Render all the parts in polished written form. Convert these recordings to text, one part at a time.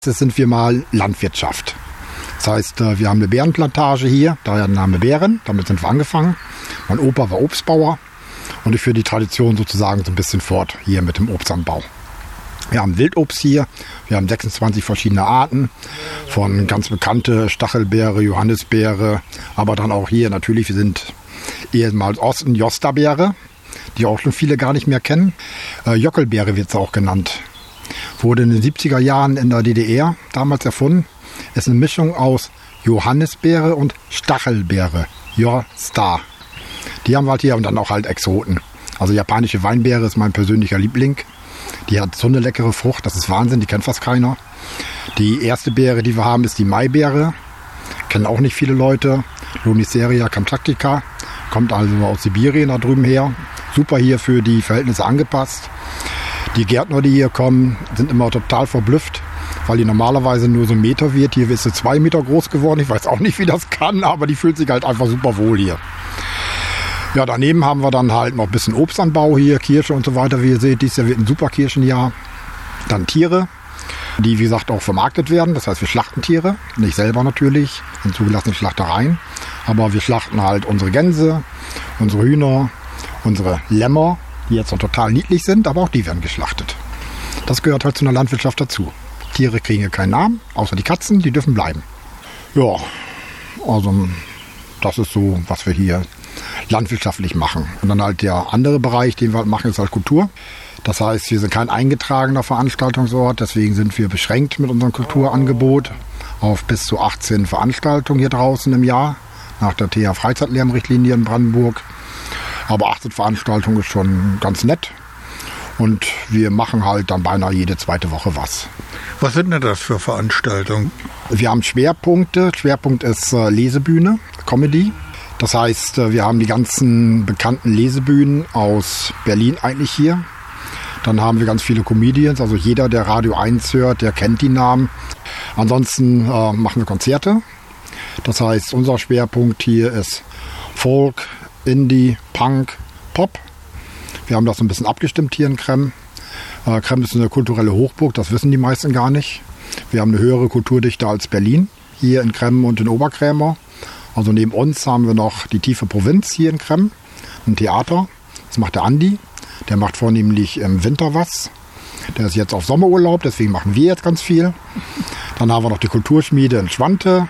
Jetzt sind wir mal Landwirtschaft. Das heißt, wir haben eine Beerenplantage hier, daher der Name Beeren, damit sind wir angefangen. Mein Opa war Obstbauer und ich führe die Tradition sozusagen so ein bisschen fort hier mit dem Obstanbau. Wir haben Wildobst hier, wir haben 26 verschiedene Arten, von ganz bekannte Stachelbeere, Johannisbeere, aber dann auch hier natürlich, wir sind ehemals Osten, Josterbeere, die auch schon viele gar nicht mehr kennen. Jockelbeere wird es auch genannt. Wurde in den 70er Jahren in der DDR damals erfunden. Ist eine Mischung aus Johannisbeere und Stachelbeere, Josta. Die haben wir halt hier und dann auch halt Exoten. Also japanische Weinbeere ist mein persönlicher Liebling. Die hat so eine leckere Frucht, das ist Wahnsinn, die kennt fast keiner. Die erste Beere, die wir haben, ist die Maibeere. Kennen auch nicht viele Leute. Lonicera kamchatka, kommt also aus Sibirien da drüben her. Super hier für die Verhältnisse angepasst. Die Gärtner, die hier kommen, sind immer total verblüfft, weil die normalerweise nur so 1 Meter wird. Hier ist sie 2 Meter groß geworden. Ich weiß auch nicht, wie das kann, aber die fühlt sich halt einfach super wohl hier. Ja, daneben haben wir dann halt noch ein bisschen Obstanbau hier, Kirsche und so weiter. Wie ihr seht, dieses Jahr wird ein super Kirschenjahr. Dann Tiere, die wie gesagt auch vermarktet werden. Das heißt, wir schlachten Tiere, nicht selber natürlich, in zugelassenen Schlachtereien. Aber wir schlachten halt unsere Gänse, unsere Hühner, unsere Lämmer, die jetzt noch total niedlich sind, aber auch die werden geschlachtet. Das gehört halt zu einer Landwirtschaft dazu. Tiere kriegen hier keinen Namen, außer die Katzen, die dürfen bleiben. Ja, also das ist so, was wir hier landwirtschaftlich machen. Und dann halt der andere Bereich, den wir halt machen, ist halt Kultur. Das heißt, wir sind kein eingetragener Veranstaltungsort, deswegen sind wir beschränkt mit unserem Kulturangebot auf bis zu 18 Veranstaltungen hier draußen im Jahr, nach der TH-Freizeitlärmrichtlinie in Brandenburg. Aber 18 Veranstaltungen ist schon ganz nett. Und wir machen halt dann beinahe jede zweite Woche was. Was sind denn das für Veranstaltungen? Wir haben Schwerpunkte. Schwerpunkt ist Lesebühne, Comedy. Das heißt, wir haben die ganzen bekannten Lesebühnen aus Berlin eigentlich hier. Dann haben wir ganz viele Comedians. Also jeder, der Radio 1 hört, der kennt die Namen. Ansonsten machen wir Konzerte. Das heißt, unser Schwerpunkt hier ist Folk, Indie, Punk, Pop. Wir haben das so ein bisschen abgestimmt hier in Kremm. Kremm ist eine kulturelle Hochburg, das wissen die meisten gar nicht. Wir haben eine höhere Kulturdichte als Berlin, hier in Kremm und in Oberkrämer. Also neben uns haben wir noch die tiefe Provinz hier in Kremm, ein Theater. Das macht der Andi, der macht vornehmlich im Winter was. Der ist jetzt auf Sommerurlaub, deswegen machen wir jetzt ganz viel. Dann haben wir noch die Kulturschmiede in Schwante.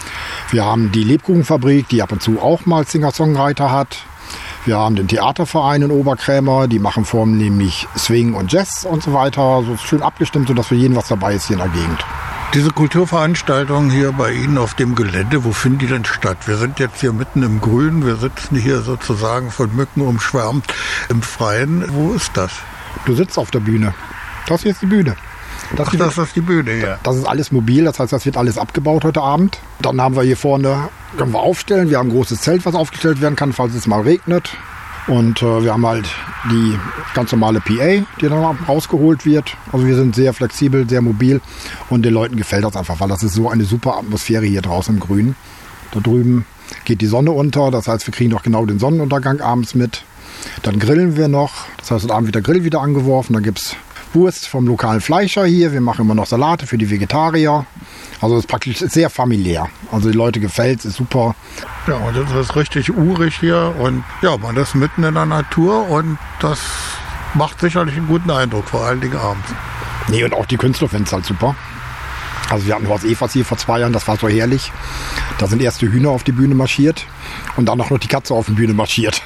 Wir haben die Lebkuchenfabrik, die ab und zu auch mal Singer-Songwriter hat. Wir haben den Theaterverein in Oberkrämer, die machen vornehmlich Swing und Jazz und so weiter. So schön abgestimmt, sodass für jeden was dabei ist hier in der Gegend. Diese Kulturveranstaltungen hier bei Ihnen auf dem Gelände, wo finden die denn statt? Wir sind jetzt hier mitten im Grün, wir sitzen hier sozusagen von Mücken umschwärmt im Freien. Wo ist das? Du sitzt auf der Bühne. Das hier ist die Bühne. Das ist die Bühne, ja. Das ist alles mobil, das heißt, das wird alles abgebaut heute Abend. Dann haben wir hier vorne, können wir aufstellen, wir haben ein großes Zelt, was aufgestellt werden kann, falls es mal regnet. Und wir haben halt die ganz normale PA, die dann rausgeholt wird. Also wir sind sehr flexibel, sehr mobil und den Leuten gefällt das einfach, weil das ist so eine super Atmosphäre hier draußen im Grün. Da drüben geht die Sonne unter, das heißt, wir kriegen doch genau den Sonnenuntergang abends mit. Dann grillen wir noch, das heißt, heute Abend wird der Grill wieder angeworfen, dann gibt es Wurst vom lokalen Fleischer hier. Wir machen immer noch Salate für die Vegetarier. Also es ist praktisch sehr familiär. Also die Leute gefällt es, ist super. Ja, und das ist richtig urig hier. Und ja, man ist mitten in der Natur und das macht sicherlich einen guten Eindruck, vor allen Dingen abends. Nee, und auch die Künstler finden es halt super. Also wir hatten Horst Evers hier vor 2 Jahren, das war so herrlich. Da sind erst die Hühner auf die Bühne marschiert und dann auch noch die Katze auf die Bühne marschiert.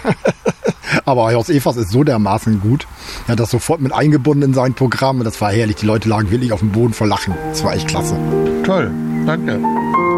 Aber Horst Evers ist so dermaßen gut. Er hat das sofort mit eingebunden in sein Programm. Das war herrlich. Die Leute lagen wirklich auf dem Boden vor Lachen. Das war echt klasse. Toll, danke.